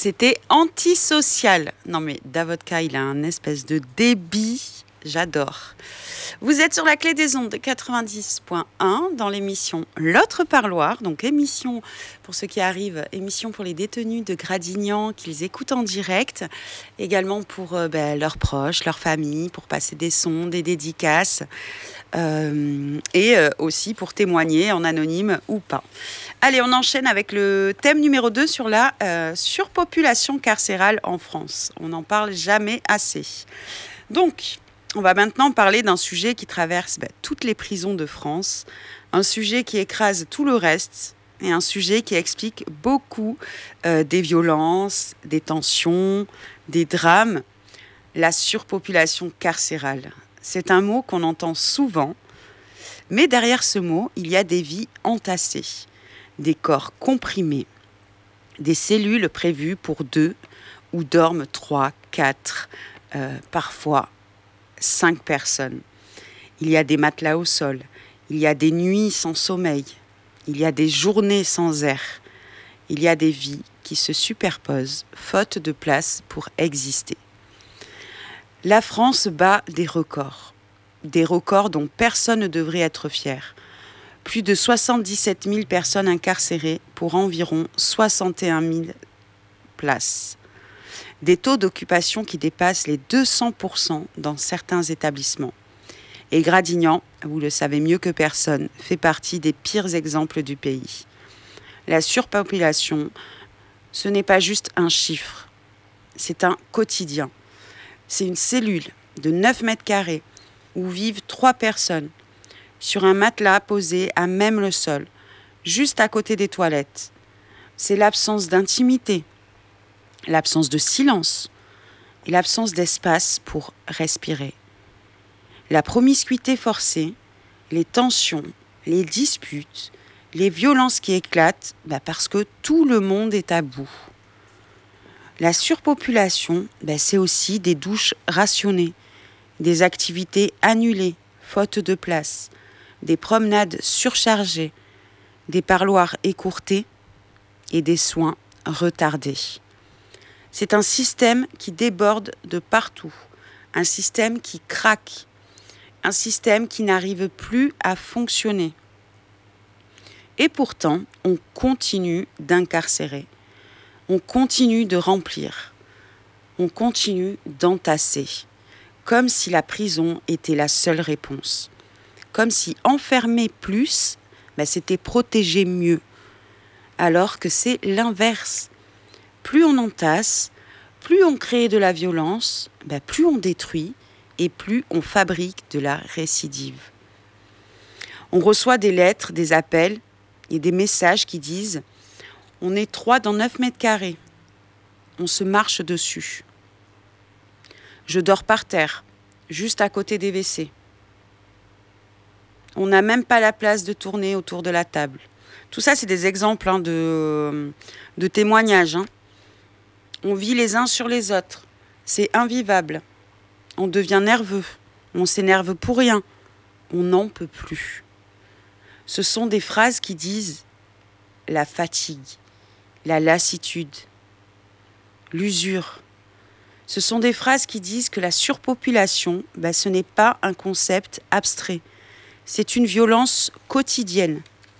C'était antisocial. Non mais Davodka, il a un espèce de débit. J'adore. Vous êtes sur la clé des ondes 90.1 dans l'émission L'autre parloir. Donc émission, pour ceux qui arrivent, émission pour les détenus de Gradignan qu'ils écoutent en direct. Également pour leurs proches, leur famille, pour passer des sons, des dédicaces. Et aussi pour témoigner en anonyme ou pas. Allez, on enchaîne avec le thème numéro 2 sur la surpopulation carcérale en France. On n'en parle jamais assez. Donc, on va maintenant parler d'un sujet qui traverse toutes les prisons de France, un sujet qui écrase tout le reste et un sujet qui explique beaucoup des violences, des tensions, des drames, la surpopulation carcérale. C'est un mot qu'on entend souvent, mais derrière ce mot, il y a des vies entassées, des corps comprimés, des cellules prévues pour 2 où dorment 3, 4, parfois 5 personnes. Il y a des matelas au sol, il y a des nuits sans sommeil, il y a des journées sans air, il y a des vies qui se superposent, faute de place pour exister. La France bat des records dont personne ne devrait être fier. Plus de 77 000 personnes incarcérées pour environ 61 000 places. Des taux d'occupation qui dépassent les 200% dans certains établissements. Et Gradignan, vous le savez mieux que personne, fait partie des pires exemples du pays. La surpopulation, ce n'est pas juste un chiffre, c'est un quotidien. C'est une cellule de 9 mètres carrés où vivent 3 personnes, sur un matelas posé à même le sol, juste à côté des toilettes. C'est l'absence d'intimité, l'absence de silence et l'absence d'espace pour respirer. La promiscuité forcée, les tensions, les disputes, les violences qui éclatent, parce que tout le monde est à bout. La surpopulation, c'est aussi des douches rationnées, des activités annulées, faute de place, des promenades surchargées, des parloirs écourtés et des soins retardés. C'est un système qui déborde de partout, un système qui craque, un système qui n'arrive plus à fonctionner. Et pourtant, on continue d'incarcérer, on continue de remplir, on continue d'entasser, comme si la prison était la seule réponse, comme si enfermer plus, c'était protéger mieux, alors que c'est l'inverse. Plus on entasse, plus on crée de la violence, plus on détruit et plus on fabrique de la récidive. On reçoit des lettres, des appels et des messages qui disent « On est 3 dans 9 mètres carrés, on se marche dessus. Je dors par terre, juste à côté des WC. On n'a même pas la place de tourner autour de la table. » Tout ça, c'est des exemples de témoignages. On vit les uns sur les autres. C'est invivable. On devient nerveux. On s'énerve pour rien. On n'en peut plus. Ce sont des phrases qui disent la fatigue, la lassitude, l'usure. Ce sont des phrases qui disent que la surpopulation, ce n'est pas un concept abstrait. C'est une violence quotidienne.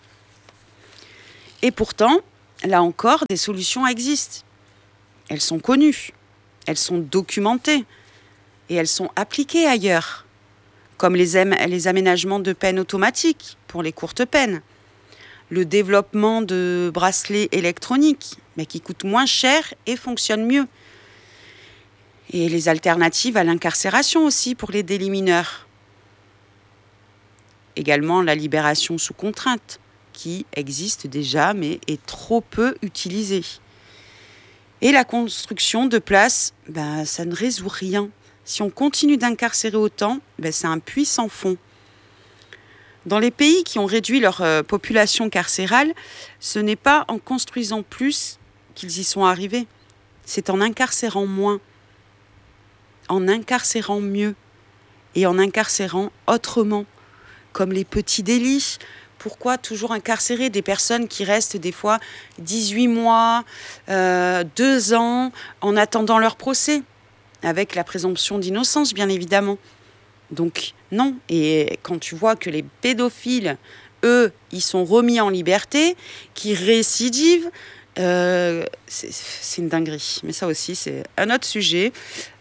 Et pourtant, là encore, des solutions existent. Elles sont connues, elles sont documentées et elles sont appliquées ailleurs, comme les aménagements de peines automatiques pour les courtes peines, le développement de bracelets électroniques, mais qui coûtent moins cher et fonctionnent mieux, et les alternatives à l'incarcération aussi pour les délits mineurs. Également la libération sous contrainte, qui existe déjà mais est trop peu utilisée. Et la construction de places, ça ne résout rien. Si on continue d'incarcérer autant, c'est un puits sans fond. Dans les pays qui ont réduit leur population carcérale, ce n'est pas en construisant plus qu'ils y sont arrivés. C'est en incarcérant moins, en incarcérant mieux et en incarcérant autrement, comme les petits délits pourquoi toujours incarcérer des personnes qui restent des fois 18 mois, 2 ans, en attendant leur procès, avec la présomption d'innocence, bien évidemment. Donc, non. Et quand tu vois que les pédophiles, eux, ils sont remis en liberté, qui récidivent, c'est une dinguerie. Mais ça aussi, c'est un autre sujet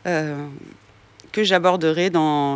que j'aborderai dans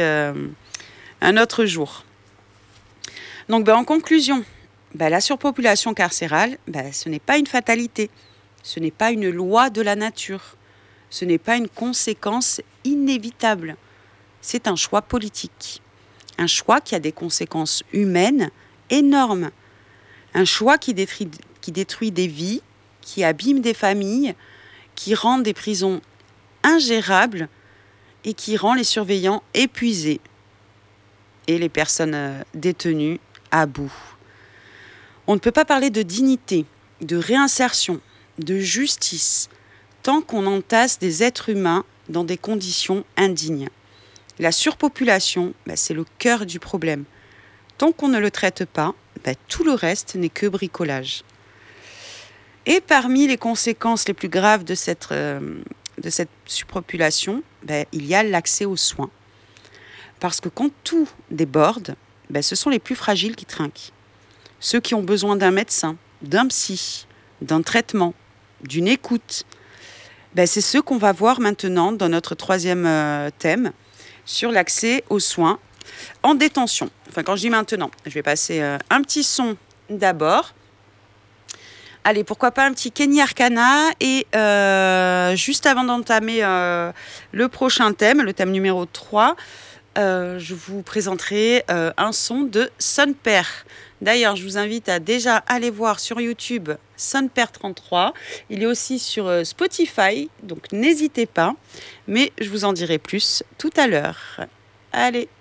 un autre jour. Donc, en conclusion, la surpopulation carcérale, ce n'est pas une fatalité. Ce n'est pas une loi de la nature. Ce n'est pas une conséquence inévitable. C'est un choix politique. Un choix qui a des conséquences humaines énormes. Un choix qui détruit des vies, qui abîme des familles, qui rend des prisons ingérables et qui rend les surveillants épuisés et les personnes détenues à bout. On ne peut pas parler de dignité, de réinsertion, de justice, tant qu'on entasse des êtres humains dans des conditions indignes. La surpopulation, c'est le cœur du problème. Tant qu'on ne le traite pas, tout le reste n'est que bricolage. Et parmi les conséquences les plus graves de cette surpopulation, il y a l'accès aux soins. Parce que quand tout déborde, ce sont les plus fragiles qui trinquent. Ceux qui ont besoin d'un médecin, d'un psy, d'un traitement, d'une écoute. C'est ceux qu'on va voir maintenant dans notre troisième thème sur l'accès aux soins en détention. Enfin, quand je dis maintenant, je vais passer un petit son d'abord. Allez, pourquoi pas un petit Kenny Arcana et juste avant d'entamer le prochain thème, le thème numéro 3, je vous présenterai un son de Son Père. D'ailleurs, je vous invite à déjà aller voir sur YouTube Son Père 33. Il est aussi sur Spotify, donc n'hésitez pas. Mais je vous en dirai plus tout à l'heure. Allez.